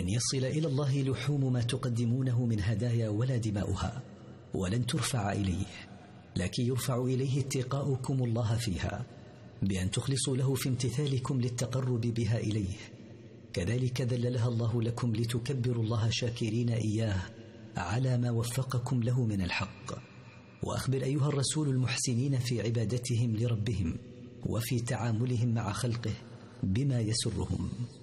لن يصل إلى الله لحوم ما تقدمونه من هدايا ولا دماؤها، ولن ترفع إليه، لكن يرفع إليه اتقاؤكم الله فيها بأن تخلصوا له في امتثالكم للتقرب بها إليه. كذلك ذللها الله لكم لتكبروا الله شاكرين إياه على ما وفقكم له من الحق. وأخبر أيها الرسول المحسنين في عبادتهم لربهم وفي تعاملهم مع خلقه بما يسرهم.